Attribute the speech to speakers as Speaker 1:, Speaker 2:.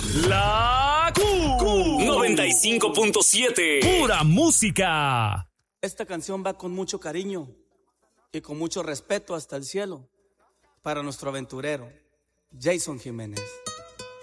Speaker 1: La Q 95.7. Pura música.
Speaker 2: Esta canción va con mucho cariño y con mucho respeto hasta el cielo para nuestro aventurero, Jason Jiménez.